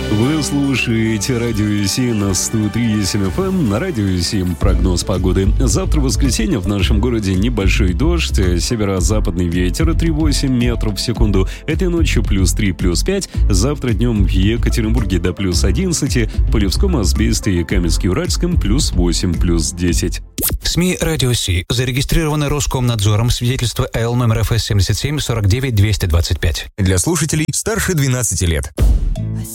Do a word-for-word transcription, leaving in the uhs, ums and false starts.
Вы слушаете Радио семь на сто три и семь эф эм. На Радио семь прогноз погоды. Завтра воскресенье в нашем городе небольшой дождь, северо-западный ветер три целых восемь метров в секунду. Этой ночью плюс три, плюс пять. Завтра днем в Екатеринбурге до плюс одиннадцать. По Левскому, Асбесте и Каменске-Уральском плюс восемь, плюс десять. СМИ «Радио Си» зарегистрированы Роскомнадзором. Свидетельство АЛ номер эф эс семьдесят семь сорок девять двести двадцать пять. Для слушателей старше двенадцати лет.